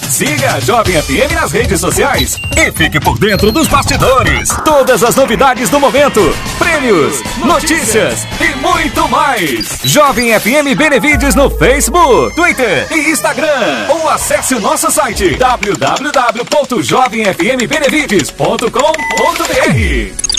Siga a Jovem FM nas redes sociais e fique por dentro dos bastidores. Todas as novidades do momento, prêmios, notícias e muito mais. Jovem FM Benevides no Facebook, Twitter e Instagram. Ou acesse o nosso site www.jovemfmbenevides.com.br.